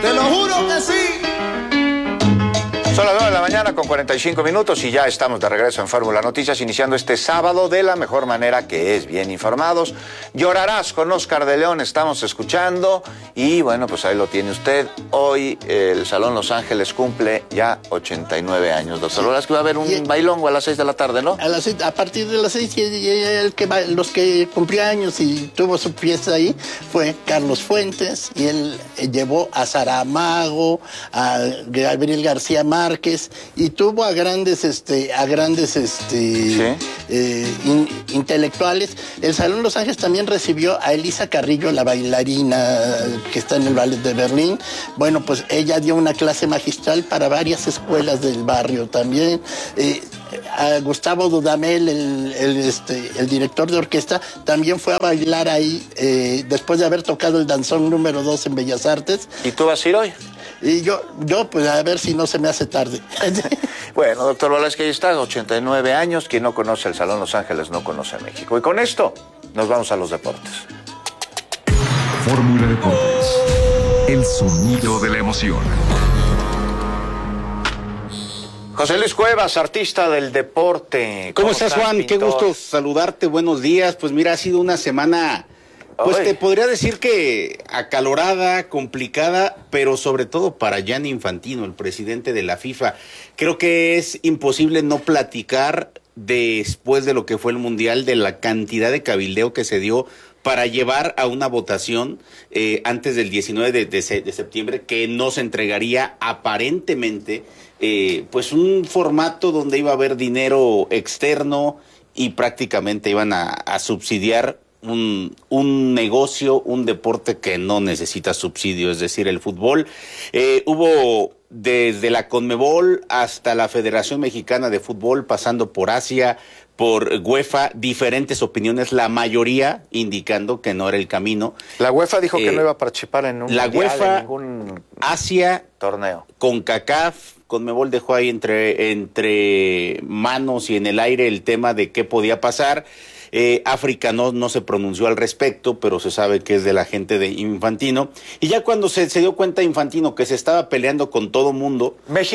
Te lo juro que sí. Son las 9 de la mañana con 45 minutos y ya estamos de regreso en Fórmula Noticias, iniciando este sábado de la mejor manera, que es bien informados. Llorarás con Oscar de León, estamos escuchando y bueno, pues ahí lo tiene usted. Hoy el Salón Los Ángeles cumple ya 89 años, doctor. ¿Verdad que va a haber un bailongo a las 6 de la tarde, no? A partir de las 6, los que cumplía años y tuvo su fiesta ahí fue Carlos Fuentes, y él llevó a Saramago, a Gabriel García Márquez, y tuvo a grandes intelectuales. El Salón Los Ángeles también recibió a Elisa Carrillo, la bailarina que está en el Ballet de Berlín. Bueno, pues ella dio una clase magistral para varias escuelas del barrio también. A Gustavo Dudamel, el director de orquesta, también fue a bailar ahí después de haber tocado el danzón número 2 en Bellas Artes. ¿Y tú vas a ir hoy? Y yo, pues a ver si no se me hace tarde. Bueno, doctor Velázquez, ahí está, 89 años. Quien no conoce el Salón Los Ángeles no conoce a México. Y con esto nos vamos a los deportes. Fórmula Deportes. El sonido de la emoción. José Luis Cuevas, artista del deporte. ¿Cómo estás, Juan? Pintor? Qué gusto saludarte. Buenos días. Pues mira, ha sido una semana, pues te podría decir que acalorada, complicada, pero sobre todo para Gianni Infantino, el presidente de la FIFA. Creo que es imposible no platicar después de lo que fue el Mundial, de la cantidad de cabildeo que se dio para llevar a una votación antes del 19 de septiembre, que no se entregaría aparentemente pues un formato donde iba a haber dinero externo y prácticamente iban a subsidiar un negocio, un deporte que no necesita subsidio, es decir, el fútbol. Hubo desde la Conmebol hasta la Federación Mexicana de Fútbol, pasando por Asia, por UEFA, diferentes opiniones, la mayoría indicando que no era el camino. La UEFA dijo que no iba a participar en un la mundial, UEFA, en ningún Asia, torneo. CONCACAF, Conmebol dejó ahí entre manos y en el aire el tema de qué podía pasar. África no se pronunció al respecto, pero se sabe que es de la gente de Infantino. Y ya cuando se dio cuenta Infantino que se estaba peleando con todo mundo,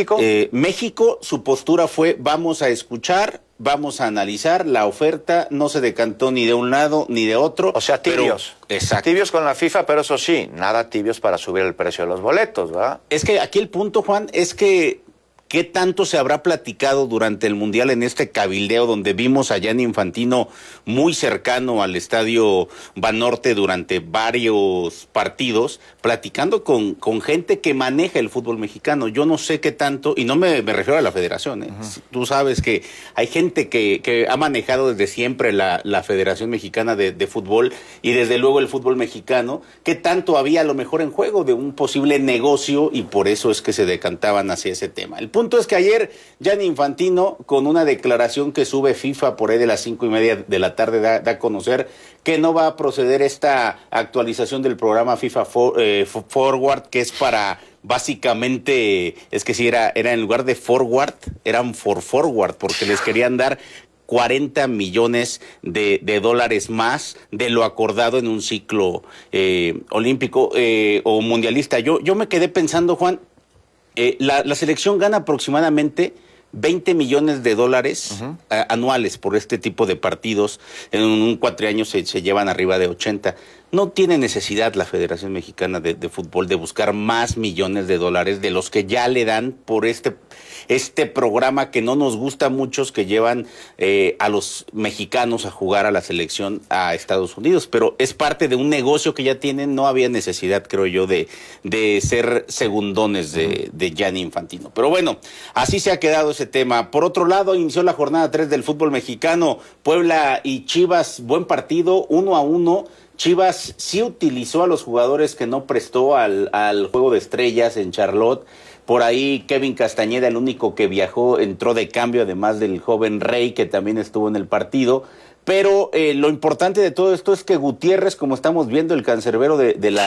México, su postura fue: vamos a escuchar, vamos a analizar la oferta. No se decantó ni de un lado ni de otro. O sea, tibios. Exacto. Tibios con la FIFA, pero eso sí, nada tibios para subir el precio de los boletos, ¿verdad? Es que aquí el punto, Juan, es que ¿qué tanto se habrá platicado durante el Mundial en este cabildeo donde vimos a Gianni Infantino muy cercano al Estadio Banorte durante varios partidos, platicando con gente que maneja el fútbol mexicano? Yo no sé qué tanto, y no me refiero a la federación, ¿eh? Tú sabes que hay gente que ha manejado desde siempre la Federación Mexicana de Fútbol y desde luego el fútbol mexicano. ¿Qué tanto había a lo mejor en juego de un posible negocio? Y por eso es que se decantaban hacia ese tema. El punto es que ayer Gianni Infantino, con una declaración que sube FIFA por ahí de las 5:30 de la tarde, da a conocer que no va a proceder esta actualización del programa FIFA Forward, que es para básicamente, es que si era en lugar de forward, eran forward, porque les querían dar 40 millones de dólares más de lo acordado en un ciclo olímpico o mundialista. Yo me quedé pensando, Juan, la selección gana aproximadamente 20 millones de dólares anuales por este tipo de partidos. En un cuatrienio se llevan arriba de 80. No tiene necesidad la Federación Mexicana de Fútbol de buscar más millones de dólares de los que ya le dan por este programa que no nos gusta a muchos, que llevan a los mexicanos a jugar a la selección a Estados Unidos, pero es parte de un negocio que ya tienen. No había necesidad, creo yo, de ser segundones de Gianni Infantino. Pero bueno, así se ha quedado ese tema. Por otro lado, inició la jornada 3 del fútbol mexicano. Puebla y Chivas, buen partido, 1-1. Chivas sí utilizó a los jugadores que no prestó al Juego de Estrellas en Charlotte. Por ahí Kevin Castañeda, el único que viajó, entró de cambio, además del joven Rey, que también estuvo en el partido. Pero lo importante de todo esto es que Gutiérrez, como estamos viendo, el cancerbero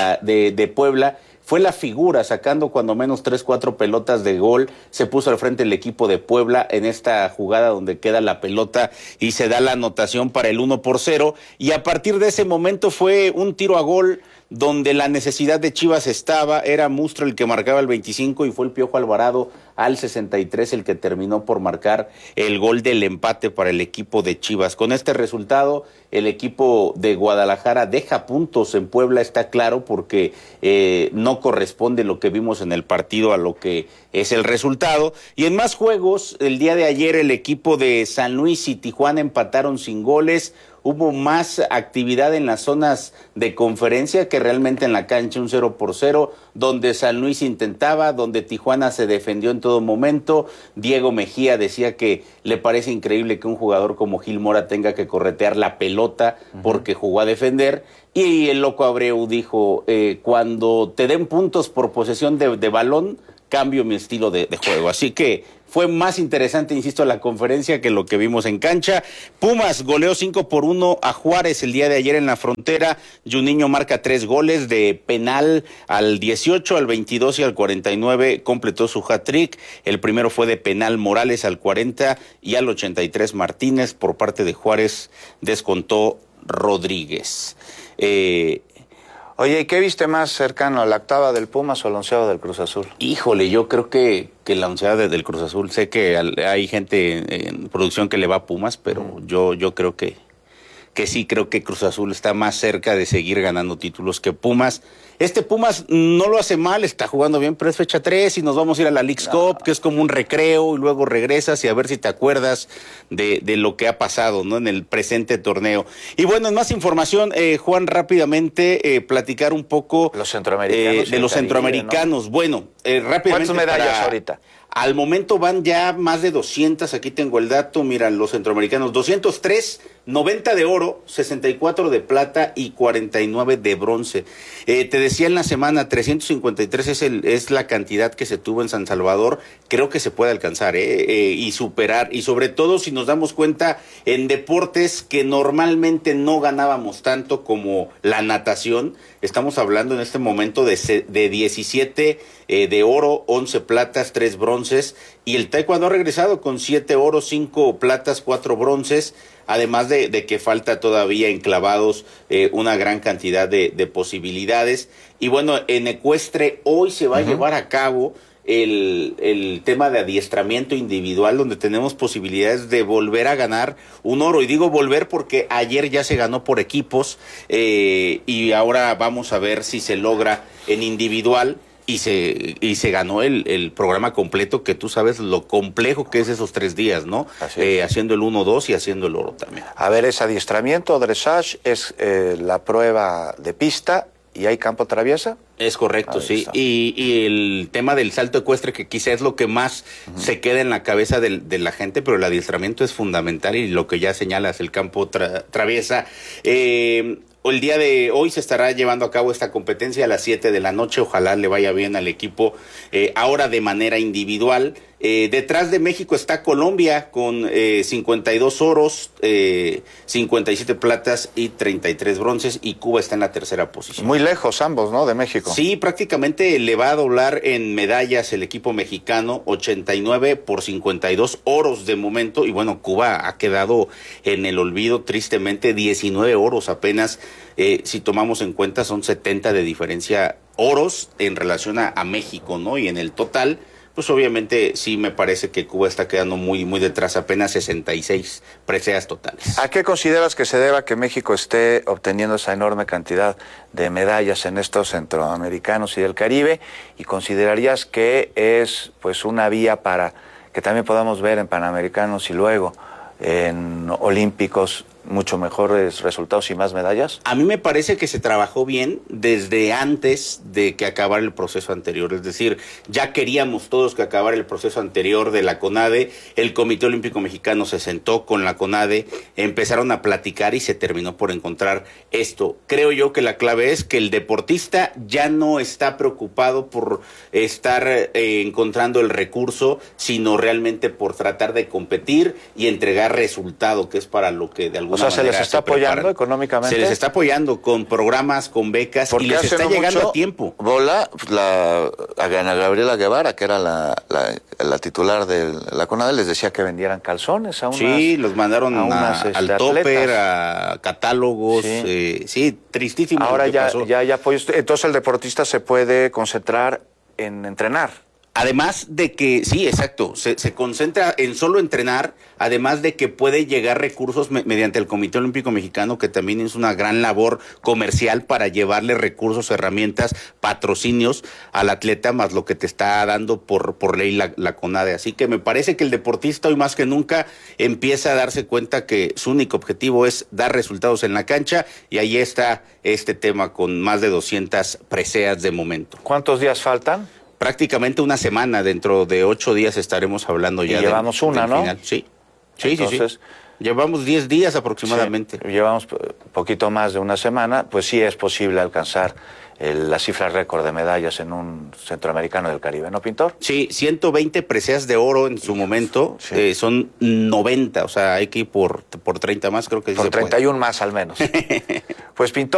de Puebla, fue la figura, sacando cuando menos 3-4 pelotas de gol. Se puso al frente el equipo de Puebla en esta jugada donde queda la pelota y se da la anotación para el 1-0. Y a partir de ese momento fue un tiro a gol donde la necesidad de Chivas era Mustro el que marcaba el 25 y fue el Piojo Alvarado al 63 el que terminó por marcar el gol del empate para el equipo de Chivas. Con este resultado, el equipo de Guadalajara deja puntos en Puebla, está claro, porque no corresponde lo que vimos en el partido a lo que es el resultado. Y en más juegos, el día de ayer el equipo de San Luis y Tijuana empataron sin goles. Hubo más actividad en las zonas de conferencia que realmente en la cancha, un 0-0, donde San Luis intentaba, donde Tijuana se defendió en todo momento. Diego Mejía decía que le parece increíble que un jugador como Gil Mora tenga que corretear la pelota porque jugó a defender. Y el Loco Abreu dijo, cuando te den puntos por posesión de balón, cambio mi estilo de juego. Así que fue más interesante, insisto, la conferencia que lo que vimos en cancha. Pumas goleó 5-1 a Juárez el día de ayer en la Frontera. Juninho marca 3 goles de penal al 18, al 22 y al 49. Completó su hat-trick. El primero fue de penal Morales al 40 y al 83 Martínez. Por parte de Juárez descontó Rodríguez. Oye, ¿y qué viste más cercano, la octava del Pumas o el onceavo del Cruz Azul? Híjole, yo creo que la onceava del Cruz Azul. Sé que hay gente en producción que le va a Pumas, pero yo creo que sí, creo que Cruz Azul está más cerca de seguir ganando títulos que Pumas. Este Pumas no lo hace mal, está jugando bien, pero es fecha 3 y nos vamos a ir a la Leagues Cup, que es como un recreo, y luego regresas y a ver si te acuerdas de lo que ha pasado, ¿no? En el presente torneo. Y bueno, en más información, Juan, rápidamente platicar un poco los centroamericanos de los centroamericanos. ¿No? Bueno, rápidamente. ¿Cuántas medallas ahorita? Al momento van ya más de 200, aquí tengo el dato, mira, los centroamericanos, 203, 90 de oro, 64 de plata y 49 de bronce. Te decía en la semana, 353 es la cantidad que se tuvo en San Salvador, creo que se puede alcanzar y superar, y sobre todo si nos damos cuenta en deportes que normalmente no ganábamos tanto como la natación. Estamos hablando en este momento de 17 de oro, 11 platas, 3 bronces, y el taekwondo ha regresado con 7 oros, 5 platas, 4 bronces, además de que falta todavía en clavados una gran cantidad de posibilidades. Y bueno, en ecuestre hoy se va a llevar a cabo el tema de adiestramiento individual, donde tenemos posibilidades de volver a ganar un oro. Y digo volver porque ayer ya se ganó por equipos y ahora vamos a ver si se logra en individual. Y se ganó el programa completo, que tú sabes lo complejo que es esos 3 días, ¿no? Haciendo el 1-2 y haciendo el oro también. A ver, es adiestramiento, dressage, es la prueba de pista y hay campo traviesa. Es correcto, sí. Y el tema del salto ecuestre, que quizás es lo que más se queda en la cabeza de la gente, pero el adiestramiento es fundamental y lo que ya señalas, el campo traviesa. El día de hoy se estará llevando a cabo esta competencia a las 7 de la noche. Ojalá le vaya bien al equipo, ahora de manera individual. Detrás de México está Colombia con 52 oros, 57 platas y 33 bronces, y Cuba está en la tercera posición. Muy lejos ambos, ¿no? De México. Sí, prácticamente le va a doblar en medallas el equipo mexicano, 89 por 52 oros de momento, y bueno, Cuba ha quedado en el olvido tristemente, 19 oros apenas, si tomamos en cuenta son 70 de diferencia oros en relación a México, ¿no? Y en el total, pues obviamente sí me parece que Cuba está quedando muy detrás, apenas 66 preseas totales. ¿A qué consideras que se deba que México esté obteniendo esa enorme cantidad de medallas en estos centroamericanos y del Caribe? ¿Y considerarías que es pues una vía para que también podamos ver en Panamericanos y luego en Olímpicos mucho mejores resultados y más medallas? A mí me parece que se trabajó bien desde antes de que acabara el proceso anterior, es decir, ya queríamos todos que acabara el proceso anterior de la CONADE, el Comité Olímpico Mexicano se sentó con la CONADE, empezaron a platicar y se terminó por encontrar esto. Creo yo que la clave es que el deportista ya no está preocupado por estar encontrando el recurso, sino realmente por tratar de competir y entregar resultado, que es para lo que de alguna sea, ¿se les manera está apoyando preparan. económicamente? Se les está apoyando con programas, con becas, y les está llegando a tiempo. Bola, a Ana Gabriela Guevara, que era la titular de la CONADE, les decía que vendieran calzones a unas... Sí, los mandaron al topper, atletas. a catálogos, sí, tristísimo. Ahora lo que pasó. ya apoyo. Entonces el deportista se puede concentrar en entrenar. Además de que, sí, exacto, se concentra en solo entrenar, además de que puede llegar recursos mediante el Comité Olímpico Mexicano, que también es una gran labor comercial para llevarle recursos, herramientas, patrocinios al atleta, más lo que te está dando por ley la CONADE. Así que me parece que el deportista hoy más que nunca empieza a darse cuenta que su único objetivo es dar resultados en la cancha, y ahí está este tema con más de 200 preseas de momento. ¿Cuántos días faltan? Prácticamente una semana, dentro de 8 días estaremos hablando ya. Y llevamos una, ¿no? Final. Sí. Entonces, sí. Llevamos 10 días aproximadamente. Sí, llevamos poquito más de una semana, pues sí es posible alcanzar la cifra récord de medallas en un centroamericano del Caribe, ¿no, Pintor? Sí, 120 preseas de oro en su momento, son 90, o sea, hay que ir por 30 más, creo que sí por se puede. 31 más al menos. Pues Pintor.